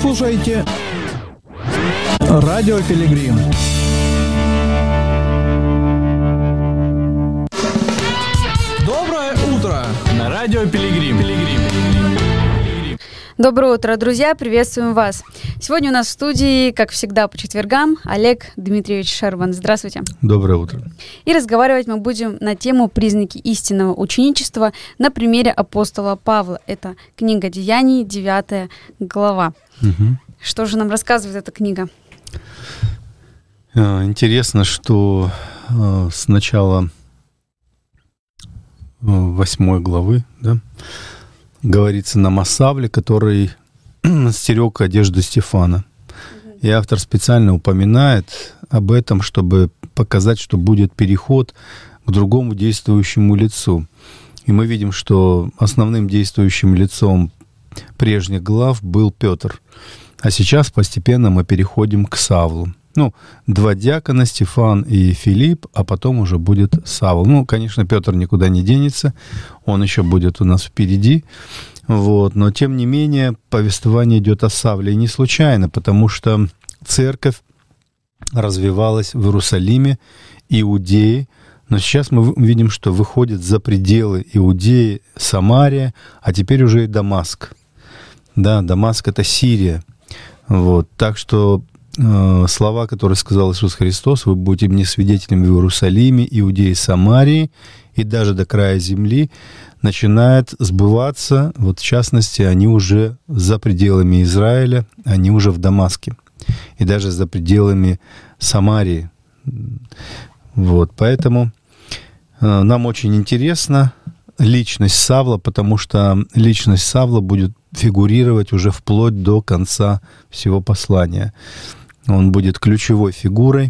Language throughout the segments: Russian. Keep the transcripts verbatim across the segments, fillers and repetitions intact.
слушаете Радио Пилигрим. Доброе утро на Радио Пилигрим. Пилигрим. Доброе утро, друзья! Приветствуем вас! Сегодня у нас в студии, как всегда, по четвергам, Олег Дмитриевич Шербан. Здравствуйте! Доброе утро! И разговаривать мы будем на тему «Признаки истинного ученичества» на примере апостола Павла. Это книга Деяний, девятая глава. Угу. Что же нам рассказывает эта книга? Интересно, что с начала восьмой главы, да, говорится нам о Савле, который стерег одежду Стефана. И автор специально упоминает об этом, чтобы показать, что будет переход к другому действующему лицу. И мы видим, что основным действующим лицом прежних глав был Петр. А сейчас постепенно мы переходим к Савлу. Ну, два диакона, Стефан и Филипп, а потом уже будет Савл. Ну, конечно, Петр никуда не денется, он еще будет у нас впереди. Вот. Но, тем не менее, повествование идет о Савле. И не случайно, потому что церковь развивалась в Иерусалиме, Иудее. Но сейчас мы видим, что выходит за пределы Иудеи Самария, а теперь уже и Дамаск. Да, Дамаск — это Сирия. Вот. Так что слова, которые сказал Иисус Христос: «Вы будете мне свидетелями в Иерусалиме, Иудее, Самарии и даже до края земли», начинает сбываться. Вот в частности, они уже за пределами Израиля, они уже в Дамаске. И даже за пределами Самарии. Вот. Поэтому нам очень интересна личность Савла, потому что личность Савла будет фигурировать уже вплоть до конца всего послания. Он будет ключевой фигурой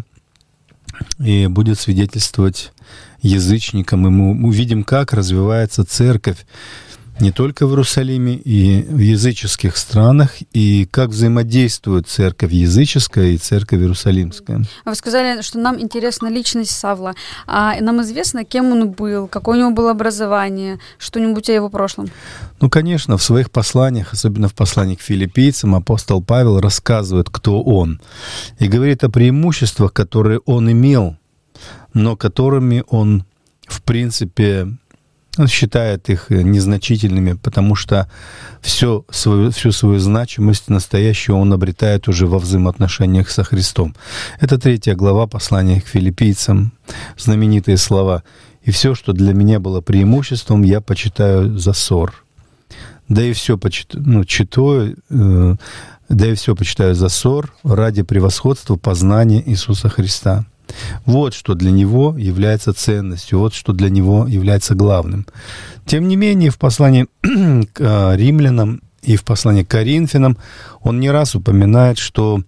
и будет свидетельствовать язычникам. И мы увидим, как развивается церковь не только в Иерусалиме и в языческих странах, и как взаимодействует церковь языческая и церковь иерусалимская. Вы сказали, что нам интересна личность Савла. А нам известно, кем он был, какое у него было образование, что-нибудь о его прошлом? Ну, конечно, в своих посланиях, особенно в послании к филиппийцам, апостол Павел рассказывает, кто он. И говорит о преимуществах, которые он имел, но которыми он, в принципе, он считает их незначительными, потому что всю свою, всю свою значимость настоящую он обретает уже во взаимоотношениях со Христом. Это третья глава послания к филиппийцам, знаменитые слова: «И все, что для меня было преимуществом, я почитаю за ссор. Да и все почитаю, ну, читаю, э, да и все почитаю за ссор ради превосходства познания Иисуса Христа». Вот что для него является ценностью, вот что для него является главным. Тем не менее, в послании к римлянам и в послании к Коринфянам он не раз упоминает, что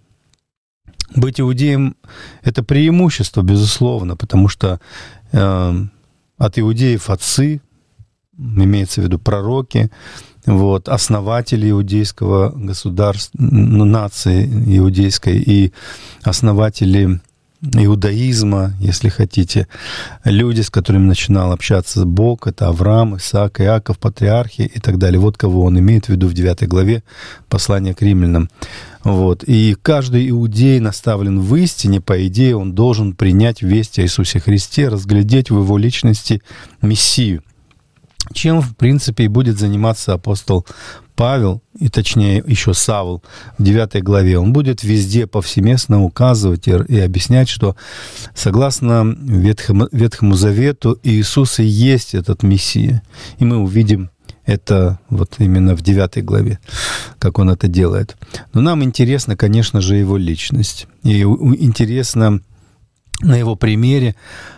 быть иудеем — это преимущество, безусловно, потому что э, от иудеев отцы, имеется в виду пророки, вот, основатели иудейского государства, нации иудейской и основатели иудаизма, если хотите, люди, с которыми начинал общаться Бог, это Авраам, Исаак, Иаков, патриархи и так далее. Вот кого он имеет в виду в девятой главе послания к римлянам. Вот. И каждый иудей наставлен в истине, по идее, он должен принять весть о Иисусе Христе, разглядеть в его личности Мессию. Чем, в принципе, и будет заниматься апостол Павел, и точнее еще Савл в девятой главе. Он будет везде повсеместно указывать и, и объяснять, что согласно Ветхому, Ветхому Завету Иисус и есть этот Мессия. И мы увидим это вот именно в девятой главе, как он это делает. Но нам интересна, конечно же, его личность. И интересно на его примере,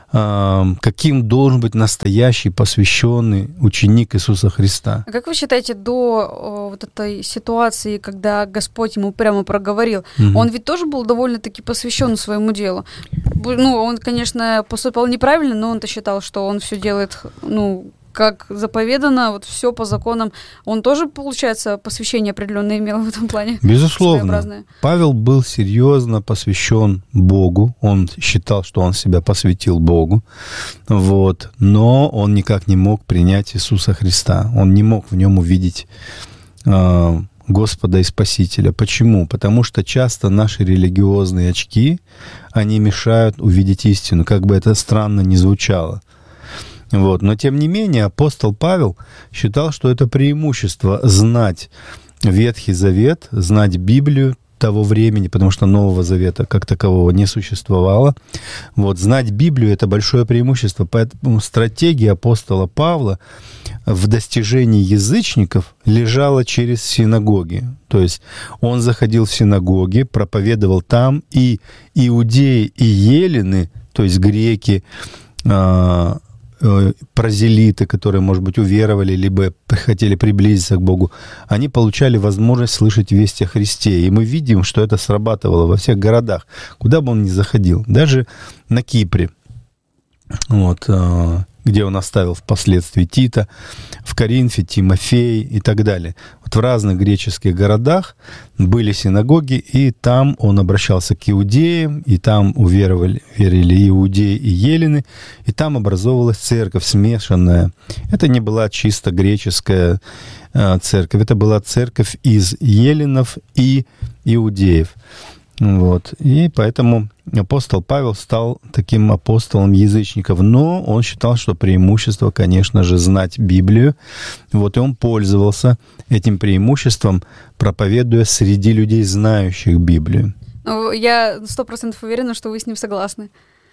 каким должен быть настоящий посвященный ученик Иисуса Христа. А как вы считаете, до вот этой ситуации, когда Господь ему прямо проговорил, угу. он ведь тоже был довольно-таки посвящен своему делу? Ну, он, конечно, поступал неправильно, но он-то считал, что он все делает, ну, как заповедано, вот все по законам. Он тоже, получается, посвящение определенное имел в этом плане? Безусловно. Павел был серьезно посвящен Богу. Он считал, что он себя посвятил Богу. Вот. Но он никак не мог принять Иисуса Христа. Он не мог в нем увидеть э, Господа и Спасителя. Почему? Потому что часто наши религиозные очки, они мешают увидеть истину, как бы это странно ни звучало. Вот. Но тем не менее апостол Павел считал, что это преимущество знать Ветхий Завет, знать Библию того времени, потому что Нового Завета как такового не существовало. Вот, знать Библию — это большое преимущество. Поэтому стратегия апостола Павла в достижении язычников лежала через синагоги. То есть он заходил в синагоги, проповедовал там, и иудеи и елены, то есть греки, прозелиты, которые, может быть, уверовали, либо хотели приблизиться к Богу, они получали возможность слышать весть о Христе. И мы видим, что это срабатывало во всех городах, куда бы он ни заходил. Даже на Кипре, вот, где он оставил впоследствии Тита, в Коринфе Тимофей и так далее. Вот в разных греческих городах были синагоги, и там он обращался к иудеям, и там уверовали верили иудеи и елены, и там образовалась церковь смешанная. Это не была чисто греческая церковь, это была церковь из еленов и иудеев. Вот. И поэтому апостол Павел стал таким апостолом язычников. Но он считал, что преимущество, конечно же, знать Библию. Вот. И он пользовался этим преимуществом, проповедуя среди людей, знающих Библию. Ну, я сто процентов уверена, что вы с ним согласны.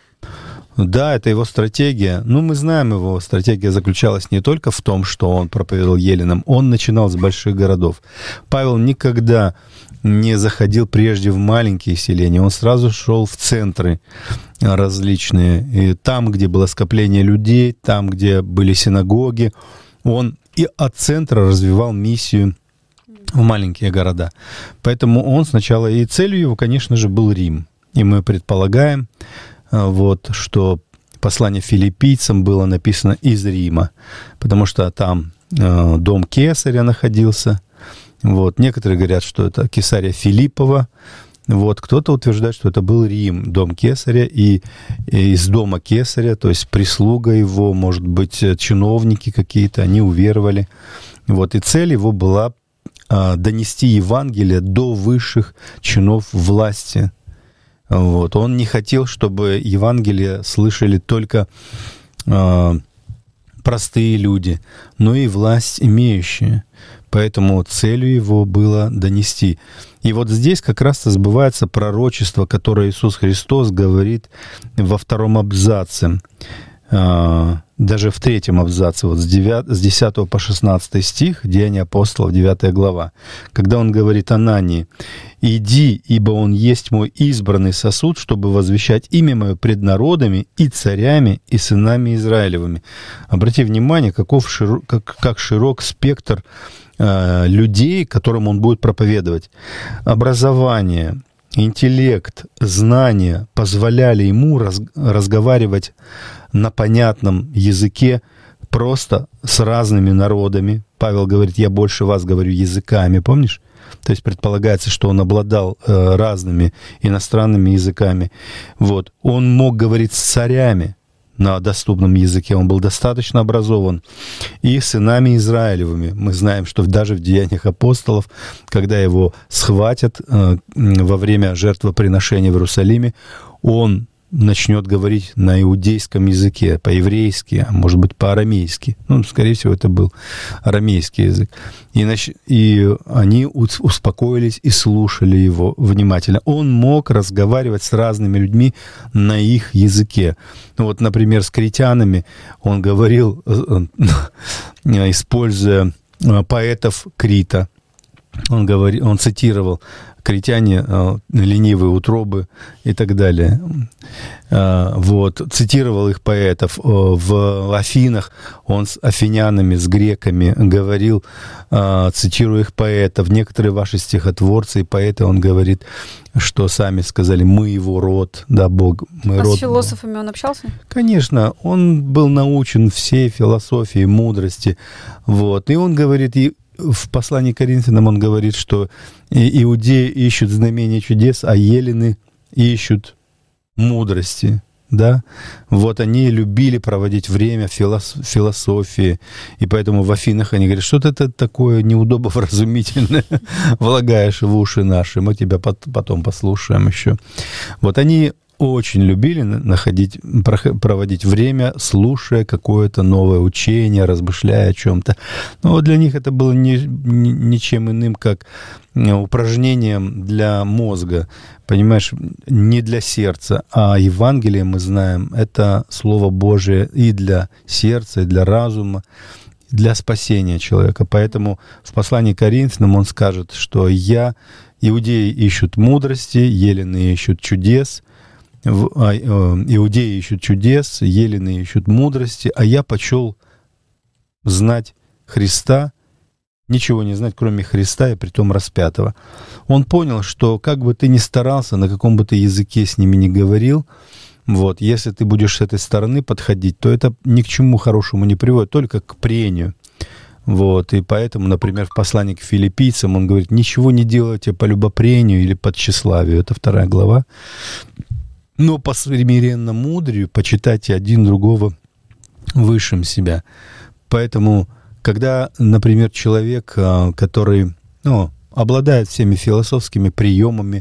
Да, это его стратегия. Ну, мы знаем, его стратегия заключалась не только в том, что он проповедовал еленам. Он начинал с больших городов. Павел никогда не заходил прежде в маленькие селения. Он сразу шел в центры различные. И там, где было скопление людей, там, где были синагоги, он и от центра развивал миссию в маленькие города. Поэтому он сначала, и целью его, конечно же, был Рим. И мы предполагаем, вот, что послание филиппийцам было написано из Рима, потому что там э, дом Кесаря находился. Вот. Некоторые говорят, что это Кесария Филиппова. Вот. Кто-то утверждает, что это был Рим, дом Кесаря, и, и из дома Кесаря, то есть прислуга его, может быть, чиновники какие-то, они уверовали. Вот. И цель его была э, донести Евангелие до высших чинов власти. Вот. Он не хотел, чтобы Евангелие слышали только э, простые люди, но и власть имеющие. Поэтому целью его было донести. И вот здесь как раз-то сбывается пророчество, которое Иисус Христос говорит во втором абзаце, э, даже в третьем абзаце, вот с, девятого, с десятого по шестнадцатый стих, Деяния апостолов, девятая глава, когда он говорит Анании: «Иди, ибо он есть мой избранный сосуд, чтобы возвещать имя мое пред народами и царями и сынами Израилевыми». Обрати внимание, каков широк, как, как широк спектр э, людей, которым он будет проповедовать. Образование, интеллект, знания позволяли ему раз, разговаривать на понятном языке просто с разными народами. Павел говорит: «Я больше вас говорю языками», помнишь? То есть предполагается, что он обладал э, разными иностранными языками. Вот. Он мог говорить с царями на доступном языке, он был достаточно образован. И сынами Израилевыми. Мы знаем, что даже в Деяниях апостолов, когда его схватят э, во время жертвоприношения в Иерусалиме, он начнет говорить на иудейском языке, по-еврейски, а может быть по-арамейски. Ну, скорее всего, это был арамейский язык. И, нач... и они успокоились и слушали его внимательно. Он мог разговаривать с разными людьми на их языке. Вот, например, с критянами он говорил, используя поэтов Крита. Он, говорил, он цитировал: «Критяне, ленивые утробы» и так далее. Вот. Цитировал их поэтов. В Афинах он с афинянами, с греками говорил, цитируя их поэтов. Некоторые ваши стихотворцы и поэты, он говорит, что сами сказали: «Мы его род, да, Бог, мы а род». А с философами он общался? Конечно, он был научен всей философии, мудрости. Вот. И он говорит, и в послании к Коринфянам он говорит, что иудеи ищут знамения чудес, а елены ищут мудрости. да, вот они любили проводить время в философии, и поэтому в Афинах они говорят, что это такое неудобовразумительное влагаешь в уши наши, мы тебя потом послушаем еще. Вот они очень любили находить, проводить время, слушая какое-то новое учение, размышляя о чем-то. Но вот для них это было не, не, ничем иным, как упражнением для мозга, понимаешь, не для сердца. А Евангелие, мы знаем, это Слово Божие и для сердца, и для разума, для спасения человека. Поэтому в послании к Коринфянам он скажет, что я, иудеи ищут мудрости, елены ищут чудес, иудеи ищут чудес, елены ищут мудрости, а я почел знать Христа, ничего не знать, кроме Христа и притом распятого. Он понял, что как бы ты ни старался, на каком бы ты языке с ними ни говорил, вот, если ты будешь с этой стороны подходить, то это ни к чему хорошему не приводит, только к прению. Вот, и поэтому, например, в послании к филиппийцам он говорит, ничего не делайте по любопрению или по тщеславию. Это вторая глава. Но по смиренному мудрию почитайте один другого высшим себя. Поэтому, когда, например, человек, который, ну, обладает всеми философскими приемами,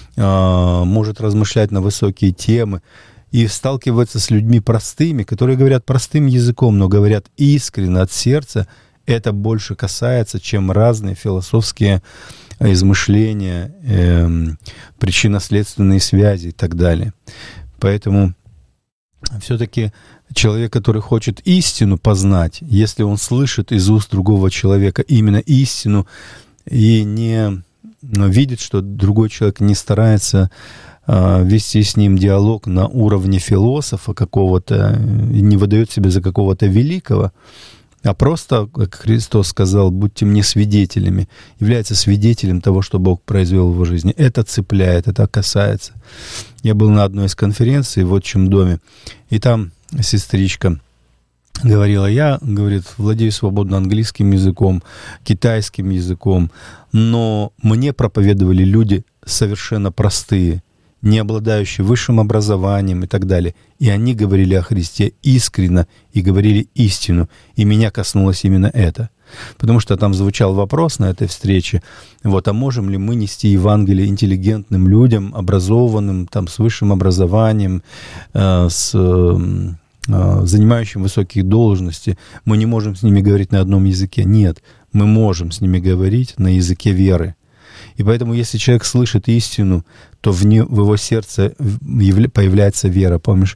может размышлять на высокие темы и сталкивается с людьми простыми, которые говорят простым языком, но говорят искренне от сердца, это больше касается, чем разные философские измышления, э, причинно-следственные связи и так далее. Поэтому все-таки человек, который хочет истину познать, если он слышит из уст другого человека именно истину и не видит, что другой человек не старается э, вести с ним диалог на уровне философа какого-то, не выдает себя за какого-то великого, а просто, как Христос сказал, будьте мне свидетелями, является свидетелем того, что Бог произвел в его жизни. Это цепляет, это касается. Я был на одной из конференций в отчим доме, и там сестричка говорила, я, говорит, владею свободно английским языком, китайским языком, но мне проповедовали люди совершенно простые, не обладающие высшим образованием и так далее. И они говорили о Христе искренне и говорили истину. И меня коснулось именно это. Потому что там звучал вопрос на этой встрече, вот, а можем ли мы нести Евангелие интеллигентным людям, образованным, там, с высшим образованием, э, с, э, занимающим высокие должности. Мы не можем с ними говорить на одном языке. Нет, мы можем с ними говорить на языке веры. И поэтому, если человек слышит истину, то в, не, в его сердце появляется вера. Помнишь,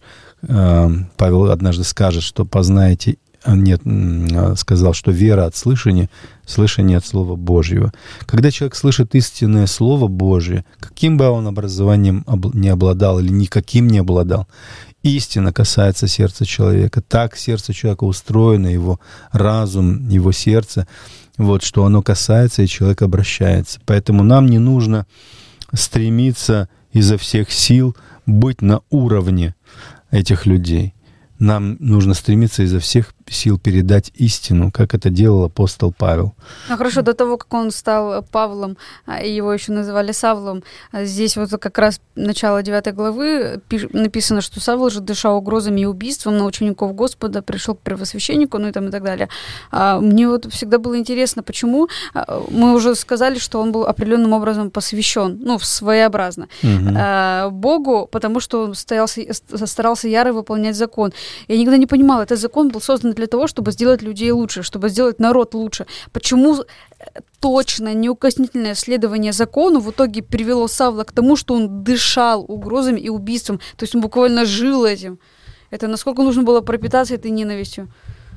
Павел однажды скажет, что познаете, нет, сказал, что вера от слышания, слышание от Слова Божьего. Когда человек слышит истинное Слово Божие, каким бы он образованием не обладал или никаким не обладал, истина касается сердца человека. Так сердце человека устроено, его разум, его сердце, вот, что оно касается, и человек обращается. Поэтому нам не нужно стремиться изо всех сил быть на уровне этих людей. Нам нужно стремиться изо всех сил передать истину, как это делал апостол Павел. Ну хорошо, до того, как он стал Павлом, его еще называли Савлом, здесь вот как раз начало девятой главы написано, что Савл же, дыша угрозами и убийством на учеников Господа, пришел к первосвященнику, ну и там и так далее. Мне вот всегда было интересно, почему мы уже сказали, что он был определенным образом посвящен, ну, своеобразно, угу. Богу, потому что он стоялся, старался яро выполнять закон. Я никогда не понимала, этот закон был создан для того, чтобы сделать людей лучше, чтобы сделать народ лучше. Почему точное, неукоснительное следование закону в итоге привело Савла к тому, что он дышал угрозами и убийством, то есть он буквально жил этим? Это насколько нужно было пропитаться этой ненавистью?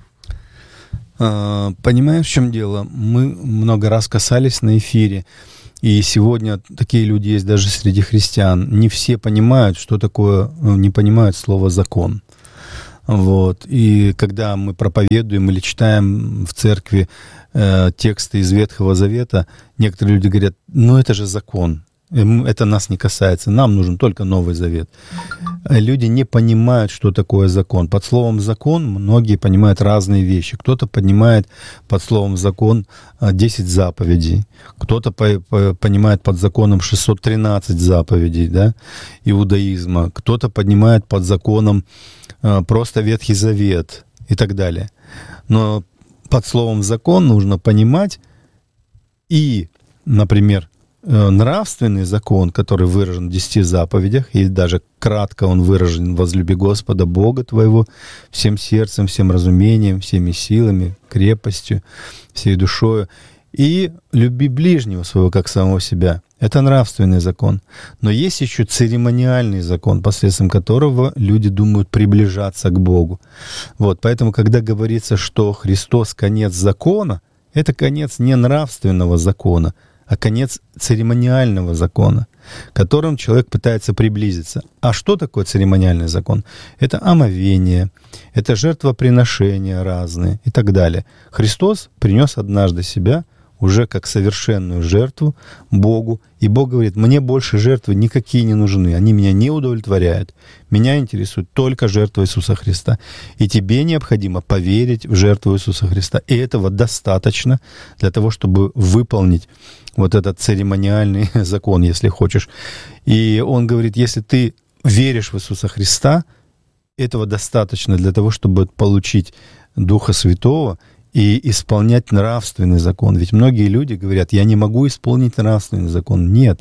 Понимаешь, в чем дело? Мы много раз касались на эфире, и сегодня такие люди есть даже среди христиан. Не все понимают, что такое, не понимают слово «закон». Вот. И когда мы проповедуем или читаем в церкви э, тексты из Ветхого Завета, некоторые люди говорят, ну это же закон. это нас не касается, нам нужен только Новый Завет. Люди не понимают, что такое закон. Под словом «закон» многие понимают разные вещи. Кто-то понимает под словом «закон» десять заповедей, кто-то по- по- понимает под законом шестьсот тринадцать заповедей, да, иудаизма, кто-то понимает под законом просто Ветхий Завет и так далее. Но под словом «закон» нужно понимать и, например, нравственный закон, который выражен в десяти заповедях, и даже кратко он выражен: «Возлюби Господа Бога твоего всем сердцем, всем разумением, всеми силами, крепостью, всей душою, и люби ближнего своего, как самого себя». Это нравственный закон. Но есть еще церемониальный закон, посредством которого люди думают приближаться к Богу. Вот, поэтому, когда говорится, что Христос — конец закона, это конец не нравственного закона, а конец церемониального закона, которым человек пытается приблизиться. А что такое церемониальный закон? Это омовение, это жертвоприношения разные и так далее. Христос принес однажды себя уже как совершенную жертву Богу, и Бог говорит: мне больше жертвы никакие не нужны, они меня не удовлетворяют, меня интересует только жертва Иисуса Христа, и тебе необходимо поверить в жертву Иисуса Христа, и этого достаточно для того, чтобы выполнить вот этот церемониальный закон, если хочешь. И он говорит: если ты веришь в Иисуса Христа, этого достаточно для того, чтобы получить Духа Святого и исполнять нравственный закон. Ведь многие люди говорят: я не могу исполнить нравственный закон. Нет.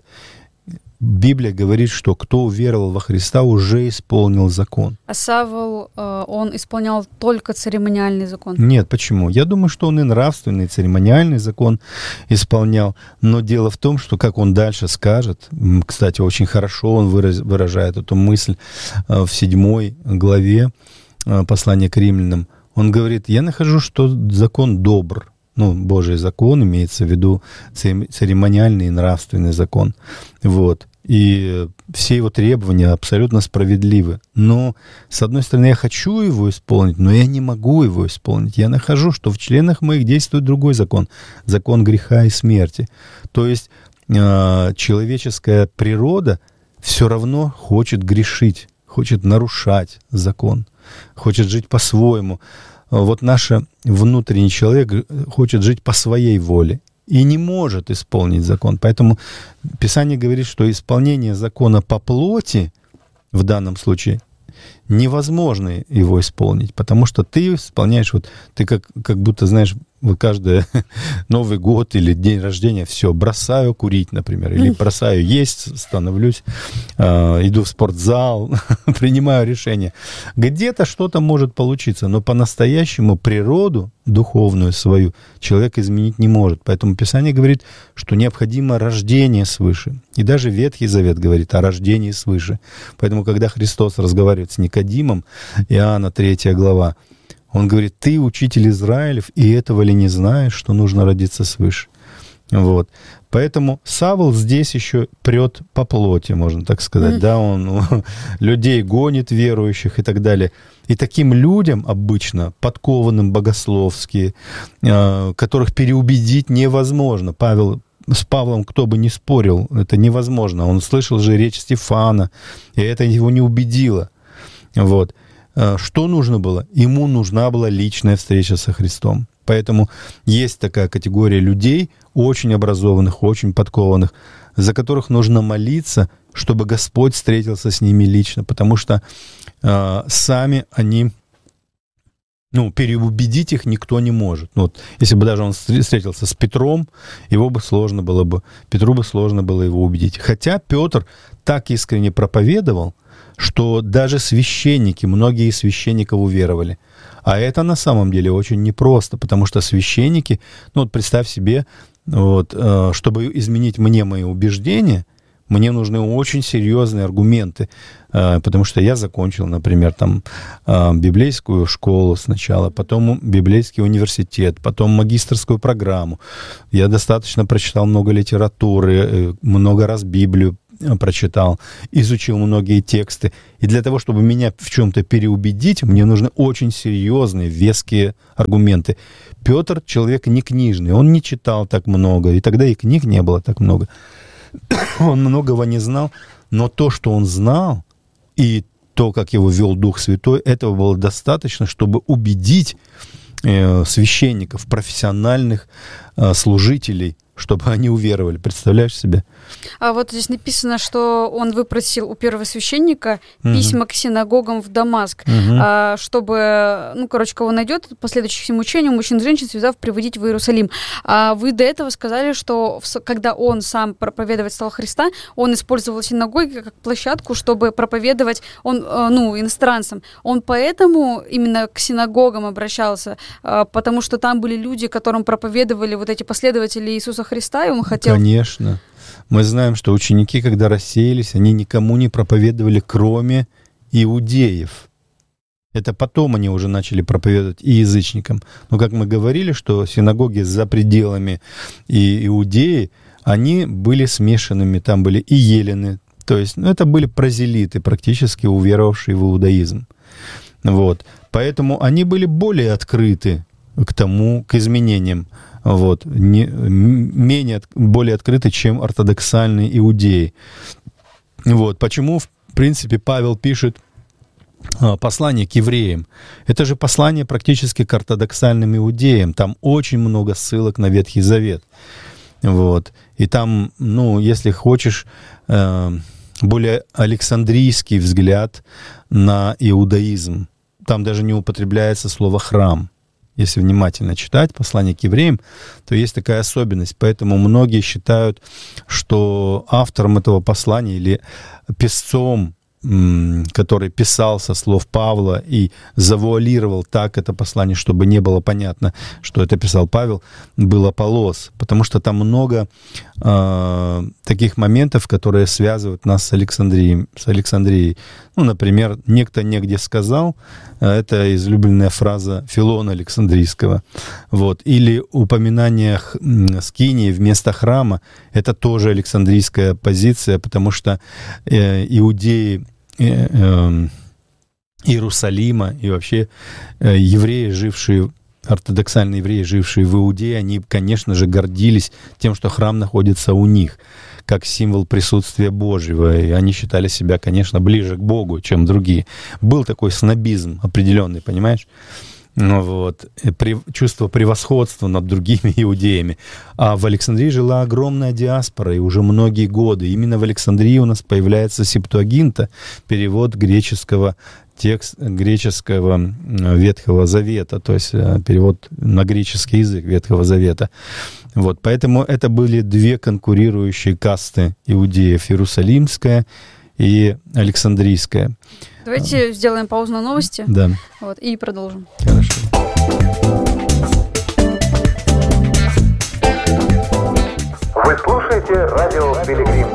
Библия говорит, что кто уверовал во Христа, уже исполнил закон. А Савл, он исполнял только церемониальный закон? Нет, почему? Я думаю, что он и нравственный, и церемониальный закон исполнял. Но дело в том, что, как он дальше скажет, кстати, очень хорошо он выражает эту мысль в седьмой главе послания к римлянам. Он говорит: я нахожу, что закон добр. Ну, Божий закон, имеется в виду церемониальный и нравственный закон. Вот. И все его требования абсолютно справедливы. Но, с одной стороны, я хочу его исполнить, но я не могу его исполнить. Я нахожу, что в членах моих действует другой закон. Закон греха и смерти. То есть э, человеческая природа все равно хочет грешить, хочет нарушать закон, хочет жить по-своему. Вот наш внутренний человек хочет жить по своей воле и не может исполнить закон. Поэтому Писание говорит, что исполнение закона по плоти в данном случае невозможно его исполнить, потому что ты исполняешь, вот ты как, как будто, знаешь, вот каждый Новый год или день рождения, все, бросаю курить, например, или бросаю есть, становлюсь, э, иду в спортзал, принимаю решение. Где-то что-то может получиться, но по-настоящему природу духовную свою человек изменить не может. Поэтому Писание говорит, что необходимо рождение свыше. И даже Ветхий Завет говорит о рождении свыше. Поэтому, когда Христос разговаривает с Никодимом, Иоанна третья глава, он говорит: ты учитель Израилев, и этого ли не знаешь, что нужно родиться свыше? Вот. Поэтому Савл здесь еще прет по плоти, можно так сказать. Mm-hmm. Да, он людей гонит, верующих и так далее. И таким людям обычно, подкованным богословски, которых переубедить невозможно. Павел С Павлом кто бы ни спорил, это невозможно. Он слышал же речь Стефана, и это его не убедило. Вот. Что нужно было? Ему нужна была личная встреча со Христом. Поэтому есть такая категория людей, очень образованных, очень подкованных, за которых нужно молиться, чтобы Господь встретился с ними лично, потому что э, сами они, ну, переубедить их никто не может. Ну, вот, если бы даже он встретился с Петром, его бы сложно было бы, Петру бы сложно было его убедить. Хотя Петр так искренне проповедовал, что даже священники, многие из священников уверовали. А это на самом деле очень непросто, потому что священники, ну вот представь себе, вот, чтобы изменить мне мои убеждения, мне нужны очень серьезные аргументы, потому что я закончил, например, там библейскую школу сначала, потом библейский университет, потом магистерскую программу. Я достаточно прочитал много литературы, много раз Библию прочитал, изучил многие тексты. И для того, чтобы меня в чем-то переубедить, мне нужны очень серьезные, веские аргументы. Петр — человек не книжный, он не читал так много, и тогда и книг не было так много. он многого не знал, но то, что он знал, и то, как его вел Дух Святой, этого было достаточно, чтобы убедить э, священников, профессиональных э, служителей, чтобы они уверовали. Представляешь себе? А вот здесь написано, что он выпросил у первосвященника угу. письма к синагогам в Дамаск, угу. а, чтобы, ну, короче, кого найдет, последующих всему учению, мужчин и женщин, связав, приводить в Иерусалим. А вы до этого сказали, что в, когда он сам проповедовать стал Христа, он использовал синагоги как площадку, чтобы проповедовать он, ну, иностранцам. Он поэтому именно к синагогам обращался, потому что там были люди, которым проповедовали вот эти последователи Иисуса Христа, и он хотел... Конечно. Мы знаем, что ученики, когда рассеялись, они никому не проповедовали, кроме иудеев. Это потом они уже начали проповедовать и язычникам. Но, как мы говорили, что синагоги за пределами и Иудеи, они были смешанными. Там были и елены, то есть ну, это были прозелиты, практически уверовавшие в иудаизм. Вот. Поэтому они были более открыты к тому, к изменениям. Вот, не, менее, более открыты, чем ортодоксальные иудеи. Вот, почему, в принципе, Павел пишет послание к евреям? Это же послание практически к ортодоксальным иудеям. Там очень много ссылок на Ветхий Завет. Вот, и там, ну, если хочешь, более александрийский взгляд на иудаизм. Там даже не употребляется слово «храм». Если внимательно читать послание к евреям, то есть такая особенность. Поэтому многие считают, что автором этого послания или писцом, который писал со слов Павла и завуалировал так это послание, чтобы не было понятно, что это писал Павел, был Аполлос. Потому что там много э, таких моментов, которые связывают нас с Александрией. С Александрией. Ну, например, «некто негде сказал», это излюбленная фраза Филона Александрийского. Вот. Или упоминание Скинии вместо храма, это тоже александрийская позиция, потому что э, иудеи Иерусалима и вообще евреи, жившие, ортодоксальные евреи, жившие в Иудее, они, конечно же, гордились тем, что храм находится у них, как символ присутствия Божьего, и они считали себя, конечно, ближе к Богу, чем другие. Был такой снобизм определенный, понимаешь? Ну, вот, при, чувство превосходства над другими иудеями. А в Александрии жила огромная диаспора, и уже многие годы. Именно в Александрии у нас появляется Септуагинта, перевод греческого текста, греческого Ветхого Завета, то есть перевод на греческий язык Ветхого Завета. Вот, поэтому это были две конкурирующие касты иудеев, Иерусалимская и Александрийская. Давайте сделаем паузу на новости. Да. Вот, и продолжим. Хорошо. Вы слушаете радио Пилигрим.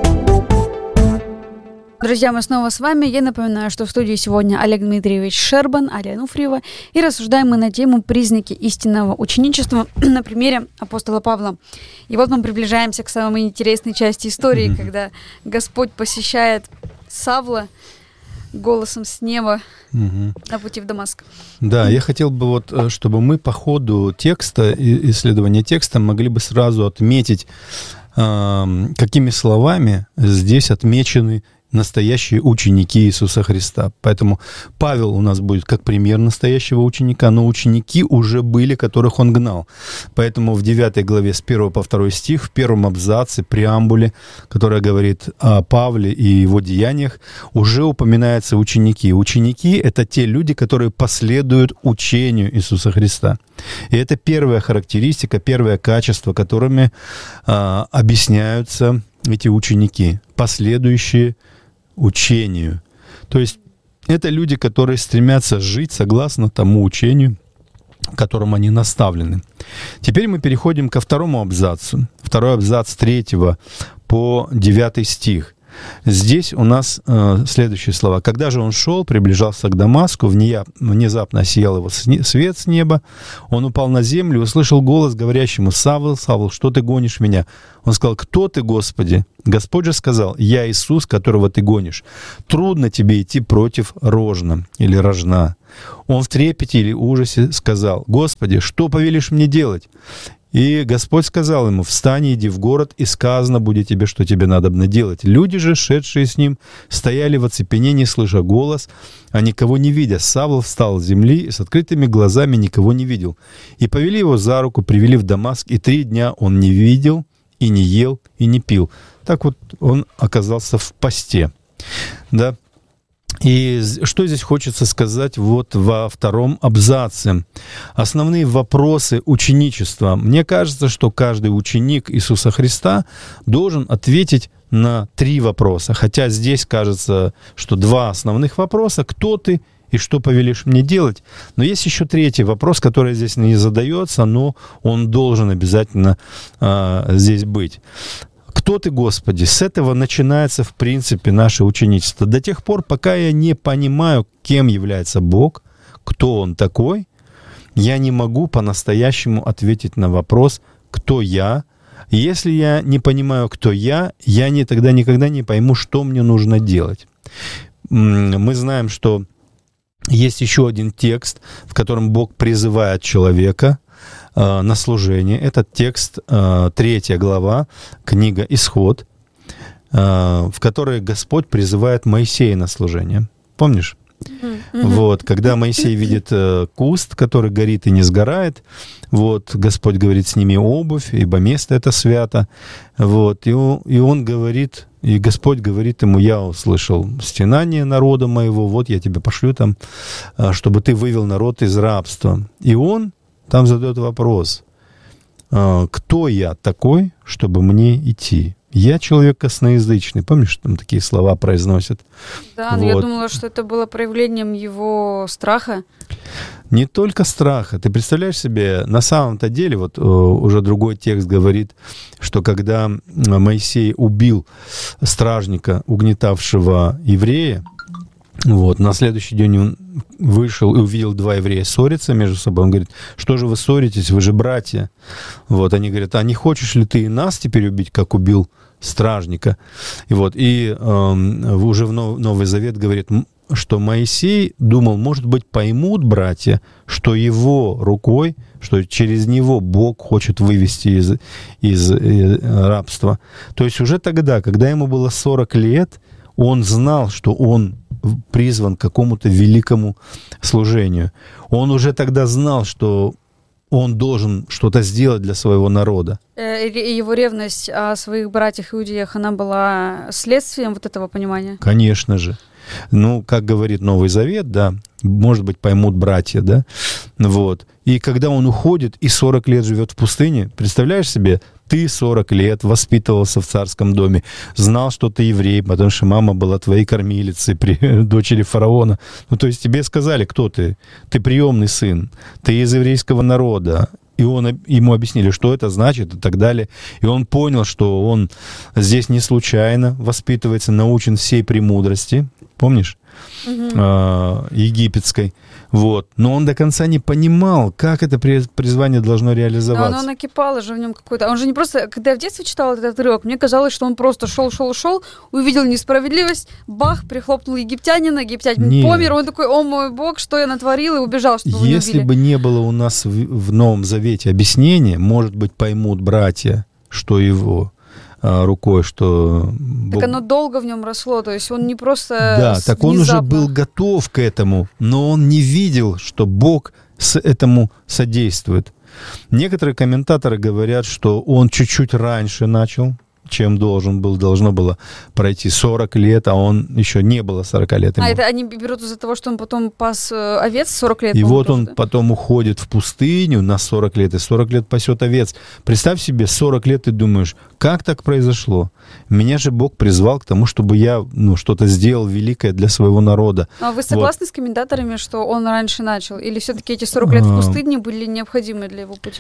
Друзья, мы снова с вами. Я напоминаю, что в студии сегодня Олег Дмитриевич Шербан, Алия Нуфриева, и рассуждаем мы на тему признаки истинного ученичества на примере апостола Павла. И вот мы приближаемся к самой интересной части истории, mm-hmm. когда Господь посещает Савла голосом с неба угу. на пути в Дамаск. Да, я хотел бы вот, чтобы мы по ходу текста, исследования текста могли бы сразу отметить, какими словами здесь отмечены настоящие ученики Иисуса Христа. Поэтому Павел у нас будет как пример настоящего ученика, но ученики уже были, которых он гнал. Поэтому в девятой главе с первого по второй стих, в первом абзаце, преамбуле, которая говорит о Павле и его деяниях, уже упоминаются ученики. Ученики — это те люди, которые последуют учению Иисуса Христа. И это первая характеристика, первое качество, которыми а, объясняются эти ученики, последующие учению. То есть это люди, которые стремятся жить согласно тому учению, которым они наставлены. Теперь мы переходим ко второму абзацу. Второй абзац с третьего по девятый стих. Здесь у нас э, следующие слова. «Когда же он шел, приближался к Дамаску, внезапно осиял его свет с неба. Он упал на землю и услышал голос, говорящему: „Савл, Савл, что ты гонишь меня?“ Он сказал: „Кто ты, Господи?“ Господь же сказал: „Я Иисус, которого ты гонишь. Трудно тебе идти против рожна или рожна“. Он в трепете или ужасе сказал: „Господи, что повелишь мне делать?“ И Господь сказал ему: «Встань, иди в город, и сказано будет тебе, что тебе надобно делать». Люди же, шедшие с ним, стояли в оцепенении, слыша голос, а никого не видя. Савл встал с земли и с открытыми глазами никого не видел. И повели его за руку, привели в Дамаск, и три дня он не видел, и не ел, и не пил. Так вот он оказался в посте. Да? И что здесь хочется сказать вот во втором абзаце? Основные вопросы ученичества. Мне кажется, что каждый ученик Иисуса Христа должен ответить на три вопроса. Хотя здесь кажется, что два основных вопроса. Кто ты и что повелишь мне делать? Но есть еще третий вопрос, который здесь не задается, но он должен обязательно а, здесь быть. Кто ты, Господи? С этого начинается, в принципе, наше ученичество. До тех пор, пока я не понимаю, кем является Бог, кто Он такой, я не могу по-настоящему ответить на вопрос, кто я. Если я не понимаю, кто я, я не, тогда никогда не пойму, что мне нужно делать. Мы знаем, что есть еще один текст, в котором Бог призывает человека на служение. Этот текст, третья глава, книга «Исход», в которой Господь призывает Моисея на служение. Помнишь? Mm-hmm. Вот, когда Моисей видит куст, который горит и не сгорает, вот, Господь говорит: «Сними обувь, ибо место это свято». Вот, и он, и он говорит, и Господь говорит ему: «Я услышал стенание народа моего, вот я тебя пошлю там, чтобы ты вывел народ из рабства». И он там задает вопрос: кто я такой, чтобы мне идти? Я человек косноязычный. Помнишь, там такие слова произносят? Да, вот. Но я думала, что это было проявлением его страха. Не только страха. Ты представляешь себе, на самом-то деле, вот уже другой текст говорит, что когда Моисей убил стражника, угнетавшего еврея, вот, на следующий день он вышел и увидел два еврея ссориться между собой. Он говорит: «Что же вы ссоритесь? Вы же братья». Вот, они говорят: «А не хочешь ли ты и нас теперь убить, как убил стражника?» И вот, и э, уже в Новый Завет говорит, что Моисей думал, может быть, поймут братья, что его рукой, что через него Бог хочет вывести из, из э, рабства. То есть уже тогда, когда ему было сорок лет, он знал, что он призван к какому-то великому служению. Он уже тогда знал, что он должен что-то сделать для своего народа. Его ревность о своих братьях-иудеях, она была следствием вот этого понимания? Конечно же. Ну, как говорит Новый Завет, да, может быть, поймут братья, да, вот. И когда он уходит и сорок лет живет в пустыне, представляешь себе, ты сорок лет воспитывался в царском доме, знал, что ты еврей, потому что мама была твоей кормилицей, при, дочери фараона. Ну, то есть тебе сказали, кто ты. Ты приемный сын, ты из еврейского народа. И он, ему объяснили, что это значит и так далее. И он понял, что он здесь не случайно воспитывается, научен всей премудрости. Помнишь? Угу. А, египетской. Вот. Но он до конца не понимал, как это призвание должно реализоваться. Но оно накипало же в нем какое-то. Он же не просто... Когда я в детстве читала этот отрывок, мне казалось, что он просто шел, шел, шел, увидел несправедливость, бах, прихлопнул египтянина, египтянин Нет. помер, он такой: «О мой Бог, что я натворил?» и убежал, чтобы его не убили. Если бы не было у нас в, в Новом Завете объяснения, может быть, поймут братья, что его рукой, что... Так оно долго в нем росло, то есть он не просто Да, так он внезапно... уже был готов к этому, но он не видел, что Бог с этому содействует. Некоторые комментаторы говорят, что он чуть-чуть раньше начал, чем должен был, должно было пройти сорок лет, а он еще не было сорок лет ему. А это они берут из-за того, что он потом пас овец сорок лет? И вот он да? потом уходит в пустыню на сорок лет, и сорок лет пасет овец. Представь себе, сорок лет ты думаешь, как так произошло? Меня же Бог призвал к тому, чтобы я ну, что-то сделал великое для своего народа. А вы согласны вот. с комментаторами, что он раньше начал? Или все-таки эти сорок лет в пустыне были необходимы для его пути?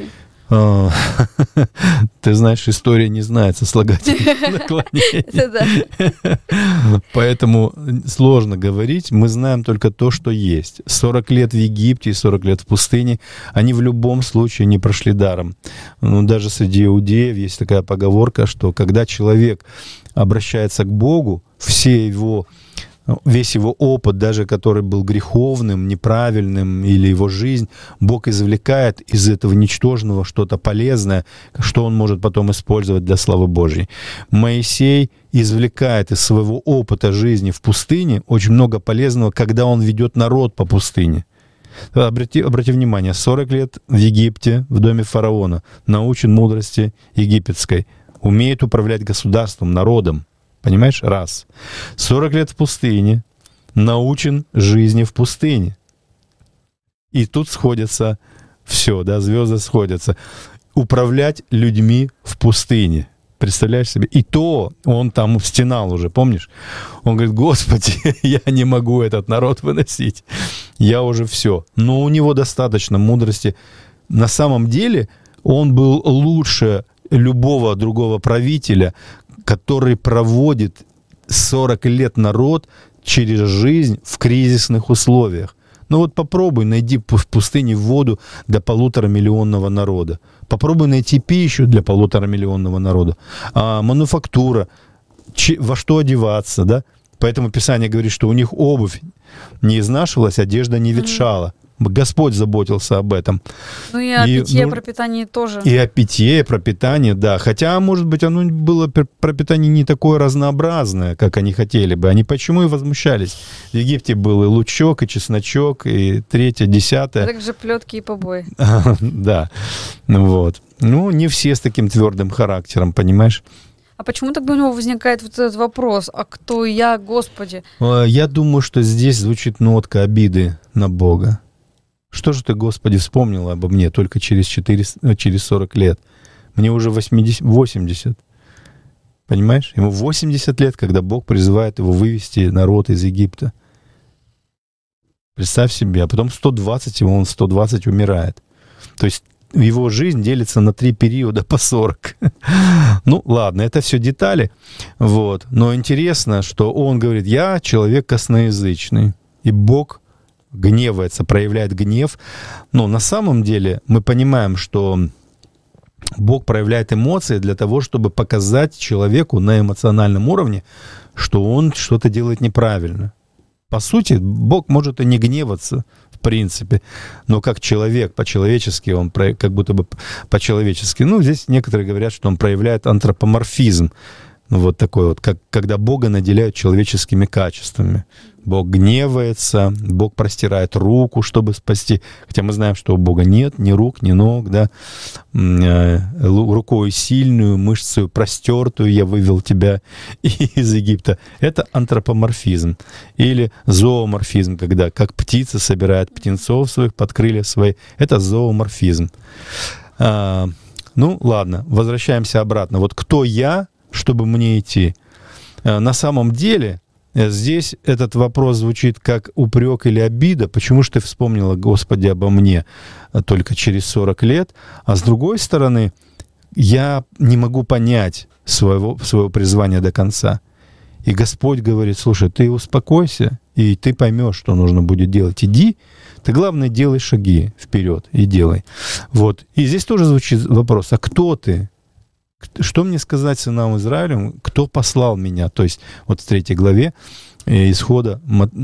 Ты знаешь, история не знает сослагательных наклонений. Поэтому сложно говорить. Мы знаем только то, что есть. сорок лет в Египте и сорок лет в пустыне, они в любом случае не прошли даром. Ну, даже среди иудеев есть такая поговорка, что когда человек обращается к Богу, все его весь его опыт, даже который был греховным, неправильным, или его жизнь, Бог извлекает из этого ничтожного что-то полезное, что он может потом использовать для славы Божьей. Моисей извлекает из своего опыта жизни в пустыне очень много полезного, когда он ведет народ по пустыне. Обрати, обрати внимание, сорок лет в Египте, в доме фараона, научен мудрости египетской, умеет управлять государством, народом. Понимаешь? Раз. сорок лет в пустыне, научен жизни в пустыне. И тут сходятся все, да, звезды сходятся. Управлять людьми в пустыне. Представляешь себе? И то он там стенал уже, помнишь? Он говорит: Господи, я не могу этот народ выносить. Я уже все. Но у него достаточно мудрости. На самом деле он был лучше любого другого правителя, который проводит сорок лет народ через жизнь в кризисных условиях. Ну вот попробуй найди в пустыне воду для полутора миллионного народа. Попробуй найти пищу для полутора миллионного народа. А мануфактура, че, во что одеваться, да? Поэтому Писание говорит, что у них обувь не изнашивалась, одежда не ветшала. Господь заботился об этом. Ну и о и, питье, ну, пропитании тоже. И о питье, пропитании, да. Хотя, может быть, оно было пропитание не такое разнообразное, как они хотели бы. Они почему и возмущались? В Египте был и лучок, и чесночок, и третье, десятое. А также плетки и побои. Да, вот. Ну, не все с таким твердым характером, понимаешь? А почему тогда у него возникает вот этот вопрос: а кто я, Господи? Я думаю, что здесь звучит нотка обиды на Бога. Что же ты, Господи, вспомнил обо мне только через, четыреста, через сорок лет? Мне уже восемьдесят, восемьдесят. Понимаешь? Ему восемьдесят лет, когда Бог призывает его вывести народ из Египта. Представь себе. А потом сто двадцать, и он сто двадцать умирает. То есть его жизнь делится на три периода по сорок. Ну, ладно, это все детали. Вот. Но интересно, что он говорит: я человек косноязычный. И Бог гневается, проявляет гнев. Но на самом деле мы понимаем, что Бог проявляет эмоции для того, чтобы показать человеку на эмоциональном уровне, что он что-то делает неправильно. По сути, Бог может и не гневаться, в принципе, но как человек, по-человечески, он как будто бы по-человечески. Ну, здесь некоторые говорят, что он проявляет антропоморфизм. Вот такой вот, как, когда Бога наделяют человеческими качествами. Бог гневается, Бог простирает руку, чтобы спасти. Хотя мы знаем, что у Бога нет ни рук, ни ног, да. Рукой сильную, мышцей простертую я вывел тебя из Египта. Это антропоморфизм. Или зооморфизм, когда как птица собирает птенцов своих под крылья свои. Это зооморфизм. А, ну, ладно, возвращаемся обратно. Вот кто я, чтобы мне идти? На самом деле, здесь этот вопрос звучит как упрек или обида. Почему же ты вспомнила, Господи, обо мне только через сорок лет? А с другой стороны, я не могу понять своего, своего призвания до конца. И Господь говорит: слушай, ты успокойся, и ты поймешь, что нужно будет делать. Иди, ты, главное, делай шаги вперед и делай. Вот. И здесь тоже звучит вопрос: а кто ты? Что мне сказать сынам Израилю, кто послал меня? То есть вот в третьей главе Исхода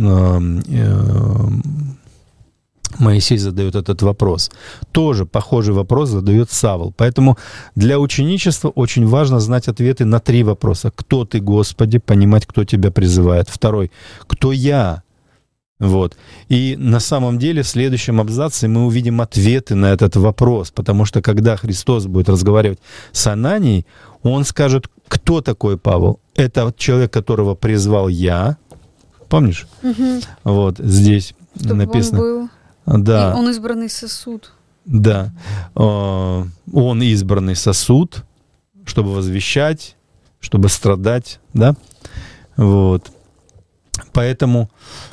Моисей задает этот вопрос. Тоже похожий вопрос задает Савл. Поэтому для ученичества очень важно знать ответы на три вопроса. Кто ты, Господи? Понимать, кто тебя призывает. Второй. Кто я? Вот. И на самом деле в следующем абзаце мы увидим ответы на этот вопрос, потому что когда Христос будет разговаривать с Ананией, он скажет: кто такой Павел? Это человек, которого призвал я. Помнишь? Угу. Вот здесь чтобы написано. Он был. Да. И он избранный сосуд. Да. Он избранный сосуд, чтобы возвещать, чтобы страдать, да? Вот. Поэтому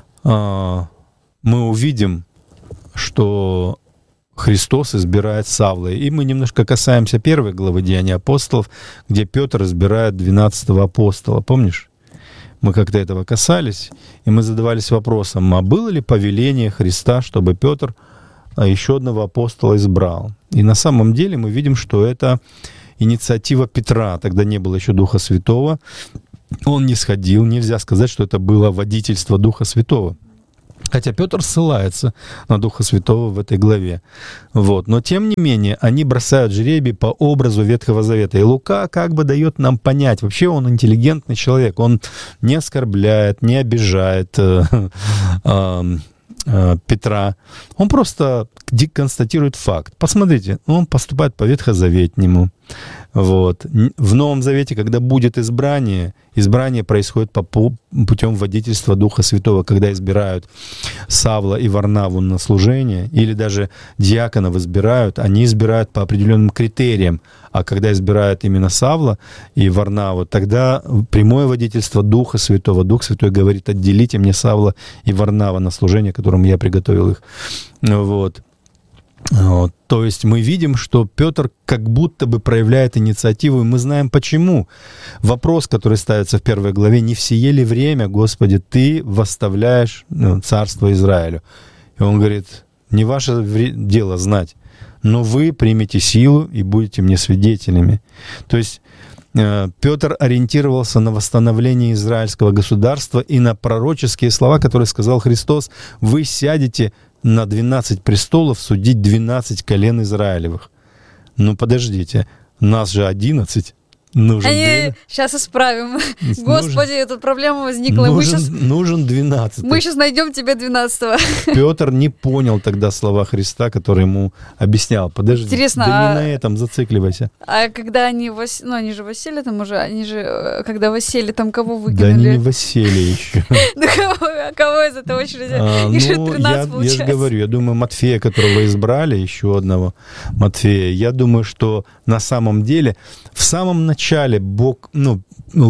мы увидим, что Христос избирает Савла. И мы немножко касаемся первой главы Деяний апостолов, где Петр избирает двенадцатого апостола. Помнишь? Мы как-то этого касались, и мы задавались вопросом: а было ли повеление Христа, чтобы Петр еще одного апостола избрал? И на самом деле мы видим, что это инициатива Петра. Тогда не было еще Духа Святого. он не сходил, нельзя сказать, что это было водительство Духа Святого. Хотя Петр ссылается на Духа Святого в этой главе. Вот. Но тем не менее, они бросают жребий по образу Ветхого Завета. И Лука как бы дает нам понять, вообще он интеллигентный человек, он не оскорбляет, не обижает э, э, э, Петра. Он просто констатирует факт. Посмотрите, он поступает по ветхозаветнему. Вот. В Новом Завете, когда будет избрание, избрание происходит по путем водительства Духа Святого, когда избирают Савла и Варнаву на служение, или даже диаконов избирают, они избирают по определенным критериям, а когда избирают именно Савла и Варнаву, тогда прямое водительство Духа Святого. Дух Святой говорит: отделите мне Савла и Варнава на служение, которым я приготовил их. Вот. Вот. То есть мы видим, что Петр как будто бы проявляет инициативу, и мы знаем почему. Вопрос, который ставится в первой главе: «Не в сие ли время, Господи, Ты восставляешь ну, царство Израилю?» И он говорит: не ваше дело знать, но вы примете силу и будете мне свидетелями. То есть э, Петр ориентировался на восстановление израильского государства и на пророческие слова, которые сказал Христос: «Вы сядете на двенадцать престолов судить двенадцать колен Израилевых». Ну, подождите, нас же одиннадцать. Нужен Они... Сейчас исправим. Господи, эта проблема возникла. Нужен, мы сейчас... нужен двенадцать. Мы сейчас найдем тебе двенадцатого. Петр не понял тогда слова Христа, который ему объяснял. Подожди, интересно, да а... не на этом зацикливайся. А когда они, вос... ну они же воссели там уже, они же, когда воссели, там кого выкинули? Да они не воссели еще. Да кого из этой очереди? Их же тринадцать получается. Я же говорю, я думаю, Матфея, которого избрали, еще одного Матфея, я думаю, что на самом деле в самом начале Бог, ну,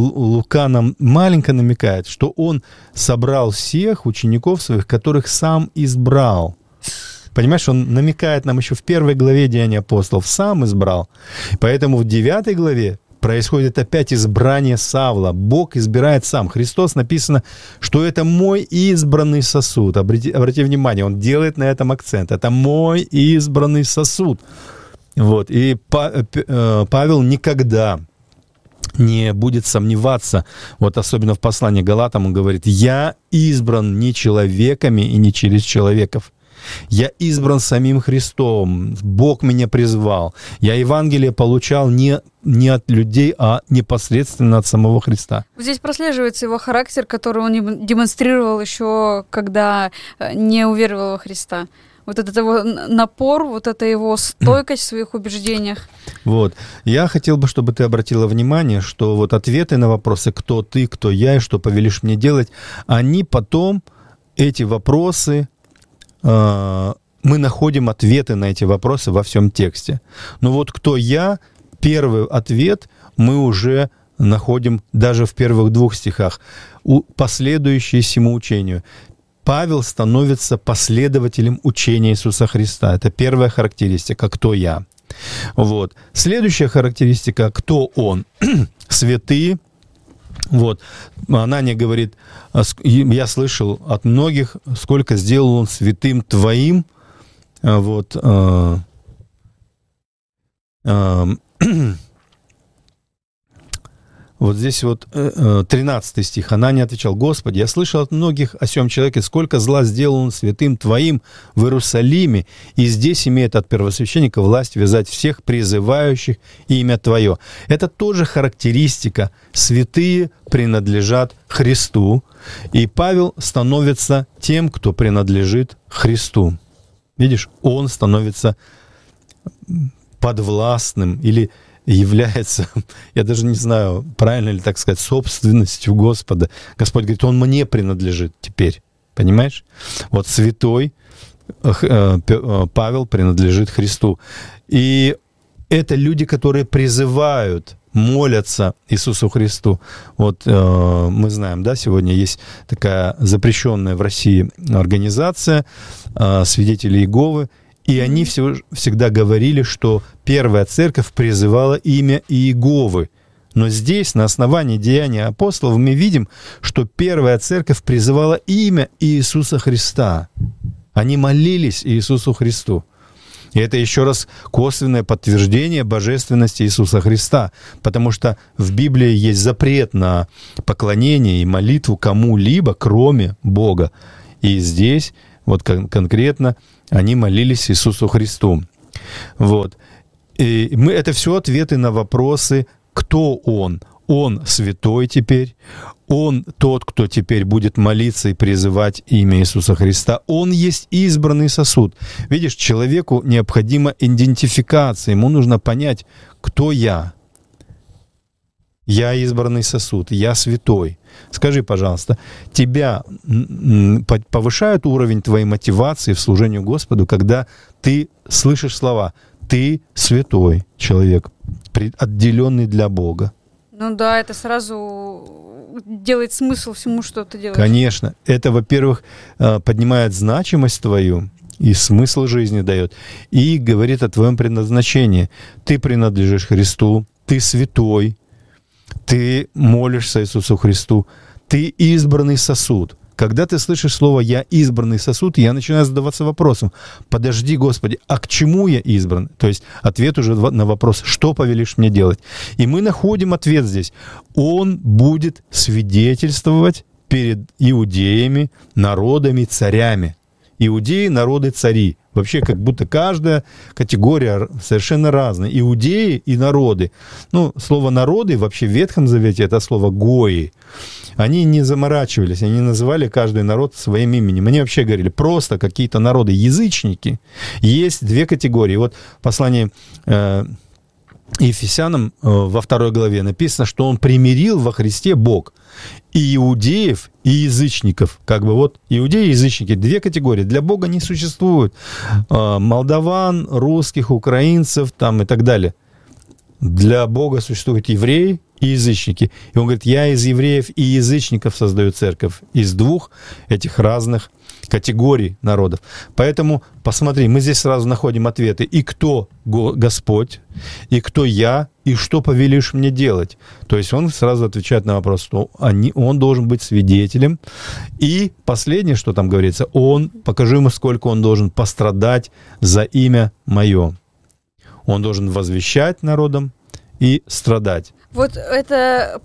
Лука нам маленько намекает, что он собрал всех учеников своих, которых сам избрал. Понимаешь, он намекает нам еще в первой главе Деяний апостолов, сам избрал. Поэтому в девятой главе происходит опять избрание Савла. Бог избирает сам. Христос, написано, что это мой избранный сосуд. Обрати, обрати внимание, он делает на этом акцент. Это мой избранный сосуд. Вот. И Павел никогда не будет сомневаться, вот особенно в послании к Галатам он говорит: «Я избран не человеками и не через человеков. Я избран самим Христом. Бог меня призвал. Я Евангелие получал не, не от людей, а непосредственно от самого Христа». Здесь прослеживается его характер, который он демонстрировал еще, когда не уверовал во Христа. Вот этот его напор, вот эта его стойкость в своих убеждениях. Вот. Я хотел бы, чтобы ты обратила внимание, что вот ответы на вопросы «кто ты?», «кто я?» и «что повелишь мне делать?», они потом, эти вопросы, э, мы находим ответы на эти вопросы во всем тексте. Но вот «кто я?», первый ответ мы уже находим даже в первых двух стихах, последующие сему учению. Павел становится последователем учения Иисуса Христа. Это первая характеристика, кто я. Вот. Следующая характеристика, кто он. Святые. Вот. Анания говорит: я слышал от многих, сколько сделал он святым твоим. Вот. Вот здесь вот тринадцатый стих. Анания отвечал: «Господи, я слышал от многих о сем человеке, сколько зла сделал он святым Твоим в Иерусалиме, и здесь имеет от первосвященника власть вязать всех призывающих имя Твое». Это тоже характеристика. Святые принадлежат Христу, и Павел становится тем, кто принадлежит Христу. Видишь, он становится подвластным или является, я даже не знаю, правильно ли так сказать, собственностью Господа. Господь говорит: он мне принадлежит теперь. Понимаешь? Вот святой Павел принадлежит Христу. И это люди, которые призывают, молятся Иисусу Христу. Вот э, мы знаем, да, сегодня есть такая запрещенная в России организация э, свидетелей Иеговы. И они все, всегда говорили, что первая церковь призывала имя Иеговы. Но здесь, на основании Деяний апостолов, мы видим, что первая церковь призывала имя Иисуса Христа. Они молились Иисусу Христу. И это еще раз косвенное подтверждение божественности Иисуса Христа, потому что в Библии есть запрет на поклонение и молитву кому-либо, кроме Бога. И здесь вот кон- конкретно они молились Иисусу Христу. Вот. И мы, это все ответы на вопросы, кто Он. Он святой теперь, Он тот, кто теперь будет молиться и призывать имя Иисуса Христа. Он есть избранный сосуд. Видишь, человеку необходима идентификация, ему нужно понять, кто я. Я избранный сосуд, я святой. Скажи, пожалуйста, тебя повышает уровень твоей мотивации в служении Господу, когда ты слышишь слова «ты святой человек, отделенный для Бога». Ну да, это сразу делает смысл всему, что ты делаешь. Конечно. Это, во-первых, поднимает значимость твою и смысл жизни дает, и говорит о твоем предназначении. Ты принадлежишь Христу, ты святой, ты молишься Иисусу Христу, ты избранный сосуд. Когда ты слышишь слово «я избранный сосуд», я начинаю задаваться вопросом: подожди, Господи, а к чему я избран? То есть ответ уже на вопрос: что повелишь мне делать? И мы находим ответ здесь. Он будет свидетельствовать перед иудеями, народами, царями. Иудеи, народы, цари. Вообще как будто каждая категория совершенно разная. Иудеи и народы. Ну, слово «народы» вообще в Ветхом Завете — это слово «гои». Они не заморачивались, они называли каждый народ своим именем. Они вообще говорили, просто какие-то народы, язычники. Есть две категории. Вот в послании э, Ефесянам э, во второй главе написано, что Он примирил во Христе Бог и иудеев, и язычников. Как бы вот иудеи и язычники — две категории. Для Бога не существует э, молдаван, русских, украинцев там, и так далее. Для Бога существуют евреи и язычники. И Он говорит: я из евреев и язычников создаю церковь. Из двух этих разных категорий народов. Поэтому посмотри, мы здесь сразу находим ответы. И кто Господь, и кто я, и что повелишь мне делать. То есть Он сразу отвечает на вопрос, что они, Он должен быть свидетелем. И последнее, что там говорится, Он, покажи ему, сколько Он должен пострадать за имя Мое. Он должен возвещать народам и страдать. Вот это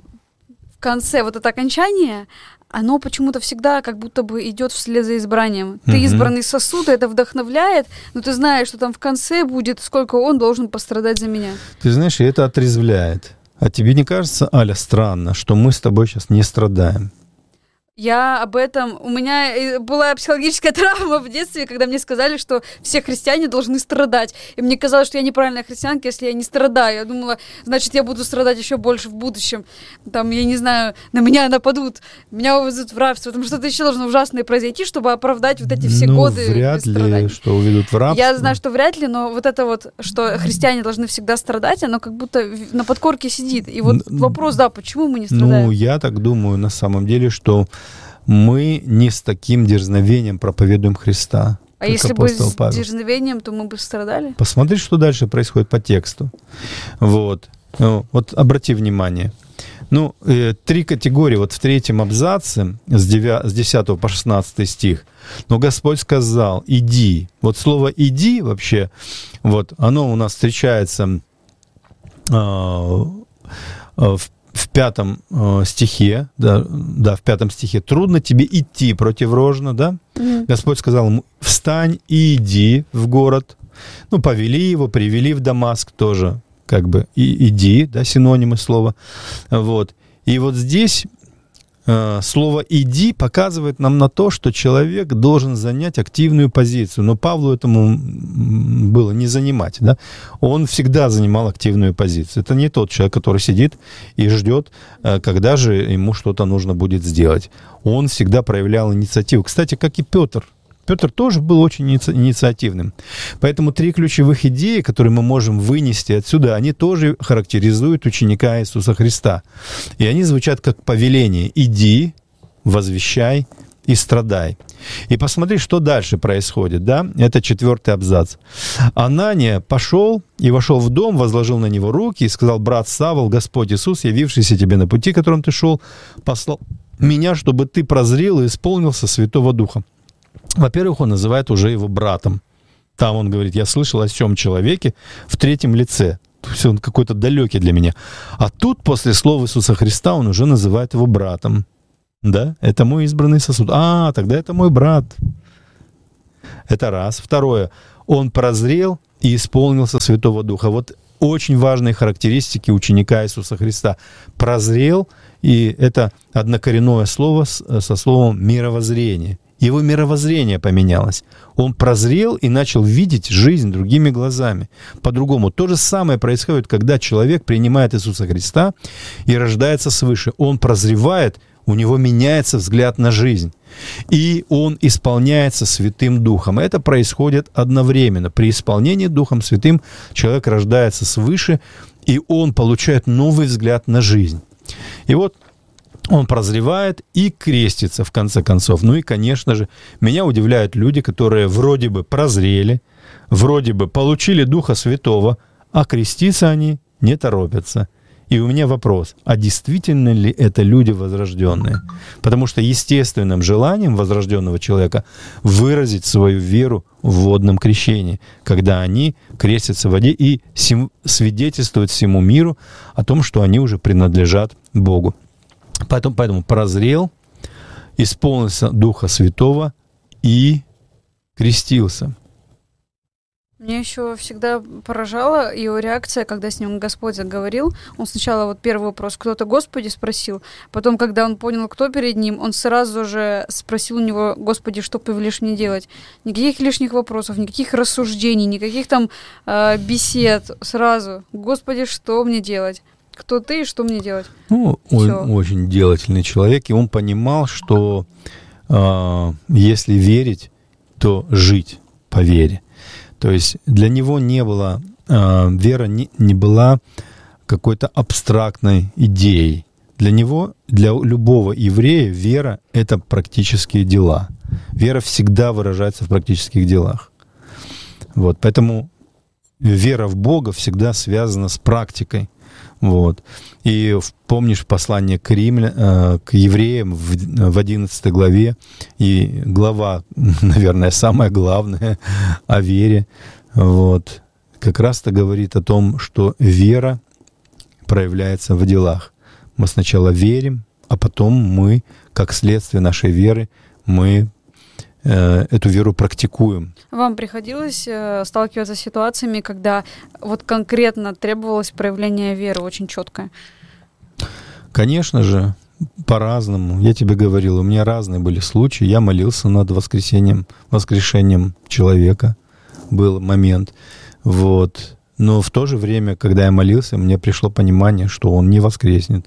в конце, вот это окончание, оно почему-то всегда как будто бы идет вслед за избранием. Ты uh-huh. избранный сосуд, это вдохновляет, но ты знаешь, что там в конце будет, сколько Он должен пострадать за меня. Ты знаешь, и это отрезвляет. А тебе не кажется, Аля, странно, что мы с тобой сейчас не страдаем? Я об этом... У меня была психологическая травма в детстве, когда мне сказали, что все христиане должны страдать. И мне казалось, что я неправильная христианка, если я не страдаю. Я думала, значит, я буду страдать еще больше в будущем. Там, я не знаю, на меня нападут, меня увезут в рабство. Потому что что-то еще должно ужасное произойти, чтобы оправдать вот эти все ну, годы вряд ли, что уведут в рабство. Я знаю, что вряд ли, но вот это вот, что христиане должны всегда страдать, оно как будто на подкорке сидит. И вот вопрос, да, почему мы не страдаем? Ну, я так думаю, на самом деле, что мы не с таким дерзновением проповедуем Христа. А если бы с Павел. дерзновением, то мы бы страдали? Посмотри, что дальше происходит по тексту. Вот, ну, вот обрати внимание. Ну, э, три категории. Вот в третьем абзаце с, девя- с десятого по шестнадцатый стих. Но Господь сказал: иди. Вот слово «иди» вообще, вот, оно у нас встречается э, в В пятом э, стихе, да, да, в пятом стихе: трудно тебе идти против рожна, да? Mm-hmm. Господь сказал ему: встань и иди в город. Ну, повели его, привели в Дамаск тоже, как бы, и иди, да, синонимы слова. Вот. И вот здесь э, слово «иди» показывает нам на то, что человек должен занять активную позицию. Но Павлу этому было не занимать, да? Он всегда занимал активную позицию. Это не тот человек, который сидит и ждет, когда же ему что-то нужно будет сделать. Он всегда проявлял инициативу. Кстати, как и Петр. Петр тоже был очень инициативным. Поэтому три ключевых идеи, которые мы можем вынести отсюда, они тоже характеризуют ученика Иисуса Христа. И они звучат как повеление: иди, возвещай и страдай. И посмотри, что дальше происходит, да? Это четвертый абзац. Анания пошел и вошел в дом, возложил на него руки и сказал: брат Савл, Господь Иисус, явившийся тебе на пути, которым ты шел, послал меня, чтобы ты прозрел и исполнился Святого Духа. Во-первых, он называет уже его братом. Там он говорит, я слышал о сём человеке в третьем лице. То есть он какой-то далекий для меня. А тут, после слов Иисуса Христа, он уже называет его братом. Да? Это мой избранный сосуд. А, тогда это мой брат. Это раз. Второе. Он прозрел и исполнился Святого Духа. Вот очень важные характеристики ученика Иисуса Христа. Прозрел, и это однокоренное слово со словом «мировоззрение». Его мировоззрение поменялось. Он прозрел и начал видеть жизнь другими глазами. По-другому. То же самое происходит, когда человек принимает Иисуса Христа и рождается свыше. Он прозревает, у него меняется взгляд на жизнь. И он исполняется Святым Духом. Это происходит одновременно. При исполнении Духом Святым человек рождается свыше, и он получает новый взгляд на жизнь. И вот он прозревает и крестится, в конце концов. Ну и, конечно же, меня удивляют люди, которые вроде бы прозрели, вроде бы получили Духа Святого, а креститься они не торопятся. И у меня вопрос, а действительно ли это люди возрожденные? Потому что естественным желанием возрожденного человека выразить свою веру в водном крещении, когда они крестятся в воде и сим- свидетельствуют всему миру о том, что они уже принадлежат Богу. Поэтому, поэтому прозрел, исполнился Духа Святого и крестился. Меня еще всегда поражала его реакция, когда с ним Господь заговорил. Он сначала вот первый вопрос, кто-то Господи спросил, потом, когда он понял, кто перед ним, он сразу же спросил у него, Господи, что повелишь мне делать? Никаких лишних вопросов, никаких рассуждений, никаких там э, бесед. Сразу, Господи, что мне делать? Кто ты и что мне делать? Ну, он очень делательный человек, и он понимал, что э, если верить, то жить по вере. То есть для него не было, э, вера не, не была какой-то абстрактной идеей. Для него, для любого еврея, вера — это практические дела. Вера всегда выражается в практических делах. Вот, поэтому вера в Бога всегда связана с практикой. Вот. И помнишь послание к, римля, э, к евреям в, в одиннадцатой главе, и глава, наверное, самая главная о вере, вот, как раз-то говорит о том, что вера проявляется в делах. Мы сначала верим, а потом мы, как следствие нашей веры, мы э, эту веру практикуем. Вам приходилось э, сталкиваться с ситуациями, когда вот конкретно требовалось проявление веры очень четкое? Конечно же, по-разному. Я тебе говорил, у меня разные были случаи. Я молился над воскресением, воскрешением человека. Был момент. Вот. Но в то же время, когда я молился, мне пришло понимание, что он не воскреснет.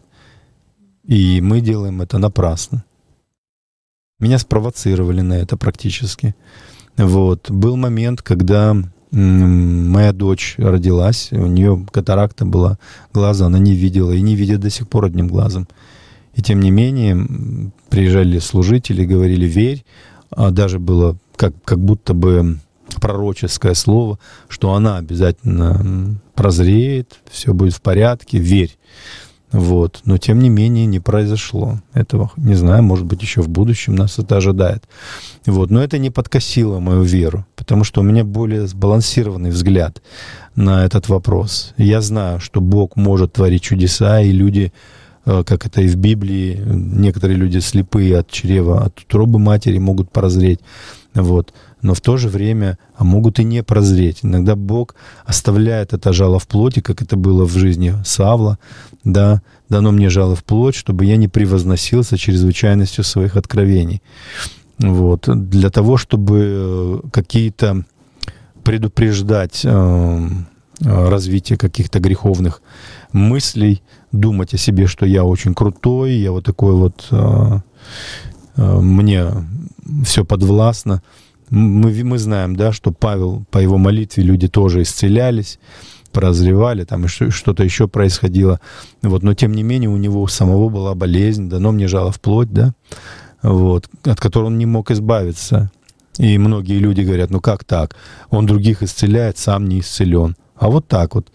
И мы делаем это напрасно. Меня спровоцировали на это практически. Вот. Был момент, когда м- моя дочь родилась, у нее катаракта была, глаза она не видела и не видит до сих пор одним глазом. И тем не менее приезжали служители, говорили «верь», а даже было как, как будто бы пророческое слово, что она обязательно прозреет, все будет в порядке, верь. Вот. Но тем не менее не произошло этого. Не знаю, может быть, еще в будущем нас это ожидает. Вот. Но это не подкосило мою веру, потому что у меня более сбалансированный взгляд на этот вопрос. Я знаю, что Бог может творить чудеса, и люди, как это и в Библии, некоторые люди слепые от чрева, от утробы матери могут прозреть. Вот. Но в то же время а могут и не прозреть. Иногда Бог оставляет это жало в плоти, как это было в жизни Савла. Да, дано мне жало в плоть, чтобы я не превозносился чрезвычайностью своих откровений. Вот. Для того, чтобы какие-то предупреждать э, развитие каких-то греховных мыслей, думать о себе, что я очень крутой, я вот такой вот, э, э, мне все подвластно. Мы, мы знаем, да, что Павел, по его молитве люди тоже исцелялись, прозревали, там и что-то еще происходило. Вот, но тем не менее у него у самого была болезнь, дано мне жало в плоть, да, вот, от которой он не мог избавиться. И многие люди говорят, ну как так? Он других исцеляет, сам не исцелен. А вот так вот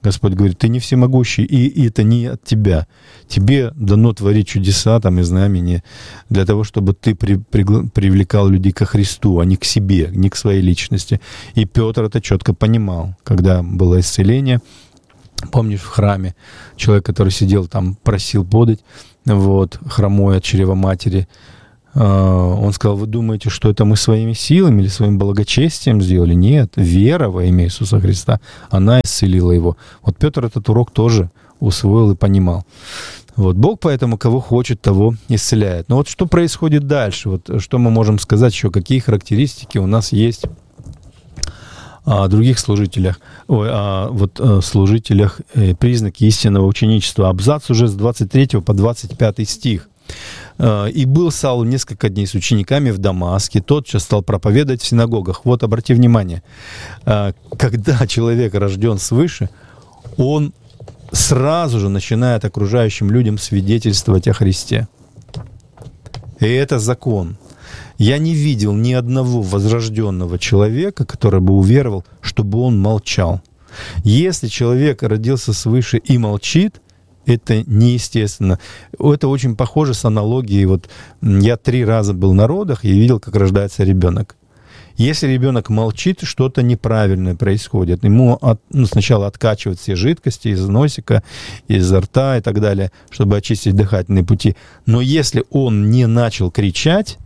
Господь говорит, ты не всемогущий, и, и это не от тебя. Тебе дано творить чудеса там, и знамения для того, чтобы ты при, при, привлекал людей ко Христу, а не к себе, не к своей личности. И Петр это четко понимал, когда было исцеление. Помнишь, в храме человек, который сидел там, просил подать, вот, хромой от чрева матери, он сказал, вы думаете, что это мы своими силами или своим благочестием сделали? Нет, вера во имя Иисуса Христа, она исцелила его. Вот Петр этот урок тоже усвоил и понимал. Вот, Бог поэтому кого хочет, того исцеляет. Но вот что происходит дальше? Вот, что мы можем сказать еще? Какие характеристики у нас есть о других служителях? Ой, о вот, служителях, э, признаки истинного ученичества. Абзац уже с двадцать третьего по двадцать пятый стих. «И был Саул несколько дней с учениками в Дамаске, тотчас стал проповедовать в синагогах». Вот, обрати внимание, когда человек рожден свыше, он сразу же начинает окружающим людям свидетельствовать о Христе. И это закон. Я не видел ни одного возрожденного человека, который бы уверовал, чтобы он молчал. Если человек родился свыше и молчит, это неестественно. Это очень похоже с аналогией. Вот я три раза был на родах и видел, как рождается ребенок. Если ребенок молчит, что-то неправильное происходит. Ему от, ну, сначала откачивают все жидкости из носика, из рта и так далее, чтобы очистить дыхательные пути. Но если он не начал кричать,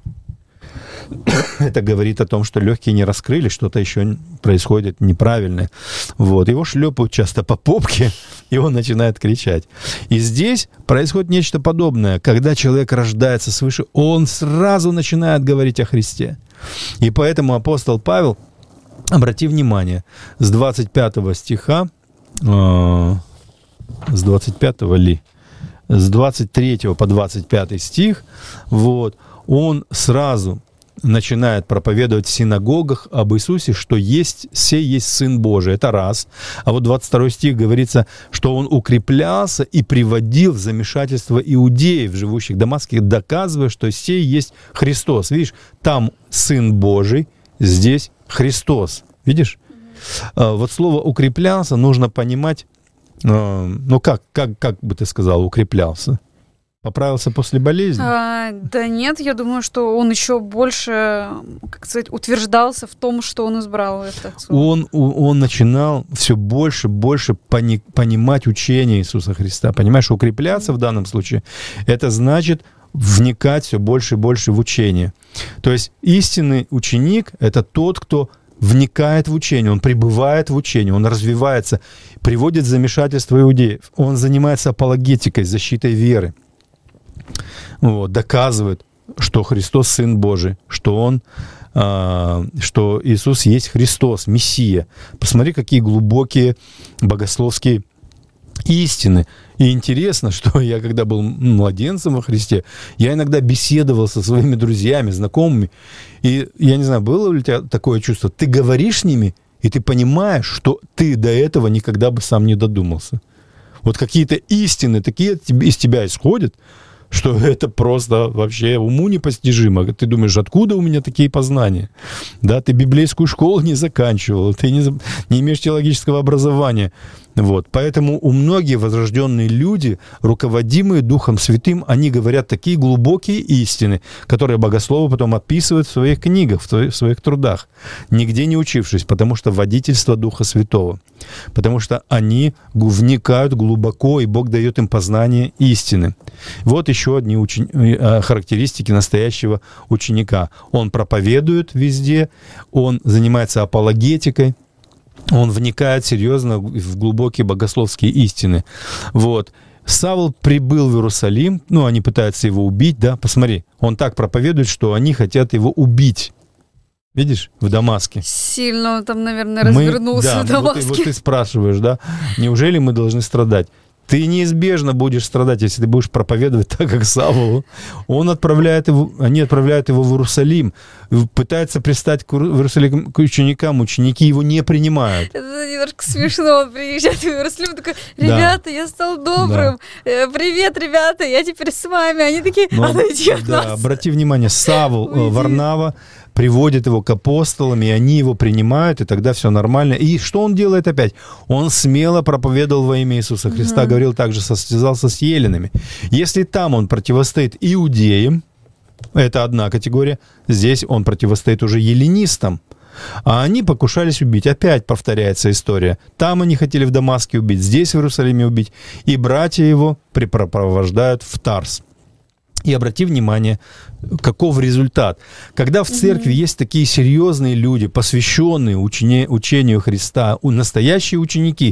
это говорит о том, что легкие не раскрыли, что-то еще происходит неправильное. Вот. Его шлепают часто по попке, и он начинает кричать. И здесь происходит нечто подобное. Когда человек рождается свыше, он сразу начинает говорить о Христе. И поэтому апостол Павел, обрати внимание, с двадцать пятого стиха, э, с двадцать пятого ли, с двадцать третьего по двадцать пятый стих, вот, он сразу начинает проповедовать в синагогах об Иисусе, что есть, сей есть Сын Божий. Это раз. А вот двадцать второй стих говорится, что он укреплялся и приводил в замешательство иудеев, живущих в Дамаске, доказывая, что сей есть Христос. Видишь, там Сын Божий, здесь Христос. Видишь? Mm-hmm. Вот слово «укреплялся» нужно понимать, ну как, как, как бы ты сказал, укреплялся? Поправился после болезни? А, да нет, я думаю, что он еще больше, как сказать, утверждался в том, что он избрал это. Он, он начинал все больше, больше пони, понимать учение Иисуса Христа. Понимаешь, укрепляться в данном случае, это значит вникать все больше и больше в учение. То есть истинный ученик — это тот, кто вникает в учение, он пребывает в учении, он развивается, приводит в замешательство иудеев, он занимается апологетикой, защитой веры. Вот, доказывает, что Христос Сын Божий, что Он, э, что Иисус есть Христос, Мессия. Посмотри, какие глубокие богословские истины. И интересно, что я, когда был младенцем во Христе, я иногда беседовал со своими друзьями, знакомыми, и я не знаю, было ли у тебя такое чувство, ты говоришь с ними, и ты понимаешь, что ты до этого никогда бы сам не додумался. Вот какие-то истины такие из тебя исходят, что это просто вообще уму непостижимо. Ты думаешь, откуда у меня такие познания? Да, ты библейскую школу не заканчивал, ты не, не имеешь теологического образования. Вот. Поэтому у многих возрожденные люди, руководимые Духом Святым, они говорят такие глубокие истины, которые богословы потом описывают в своих книгах, в своих, в своих трудах, нигде не учившись, потому что водительство Духа Святого. Потому что они вникают глубоко, и Бог дает им познание истины. Вот еще одни учени... характеристики настоящего ученика. Он проповедует везде, он занимается апологетикой, он вникает серьезно в глубокие богословские истины. Вот. Савл прибыл в Иерусалим, ну, они пытаются его убить, да, посмотри, он так проповедует, что они хотят его убить. Видишь, в Дамаске. Сильно он там, наверное, развернулся мы, да, в Дамаске. Вот, вот ты спрашиваешь, да, неужели мы должны страдать? Ты неизбежно будешь страдать, если ты будешь проповедовать так, как Савлу. Он отправляет его, они отправляют его в Иерусалим, пытаются пристать к Иерусалим к ученикам, ученики его не принимают. Это немножко смешно, он приезжает в Иерусалим, такой, ребята, да. я стал добрым, да. привет, ребята, я теперь с вами. Они такие, Но, отойди от да, нас. Обрати внимание, Савл, Варнава, приводит его к апостолам, и они его принимают, и тогда все нормально. И что он делает опять? Он смело проповедовал во имя Иисуса Христа, mm-hmm. говорил также, состязался с еленами. Если там он противостоит иудеям, это одна категория, здесь он противостоит уже еллинистам. А они покушались убить. Опять повторяется история. Там они хотели в Дамаске убить, здесь в Иерусалиме убить. И братья его припровождают в Тарс. И обрати внимание, каков результат. Когда в церкви mm-hmm. есть такие серьезные люди, посвященные учене, учению Христа, настоящие ученики,